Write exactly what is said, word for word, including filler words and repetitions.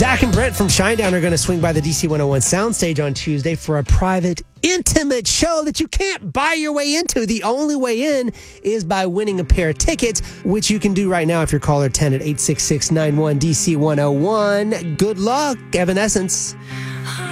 Zach and Brent from Shinedown are going to swing by the D C one oh one soundstage on Tuesday for a private, intimate show that you can't buy your way into. The only way in is by winning a pair of tickets, which you can do right now if you're caller ten at eight six six, nine one, D C one oh one. Good luck, Evanescence.